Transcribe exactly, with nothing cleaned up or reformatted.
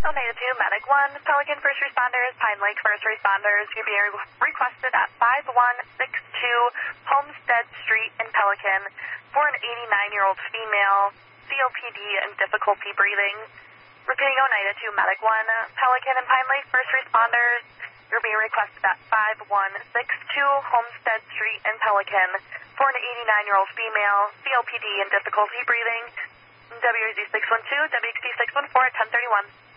Oneida two, Medic one, Pelican first responders, Pine Lake first responders. You're being re- requested at five one six two Homestead Street in Pelican for an eighty-nine-year-old female, C O P D and difficulty breathing. Repeating Oneida two, Medic one, Pelican and Pine Lake first responders. You're being requested at five one six two Homestead Street in Pelican for an eighty-nine-year-old female, C O P D and difficulty breathing. W Z six one two, W X T six one four at ten thirty-one.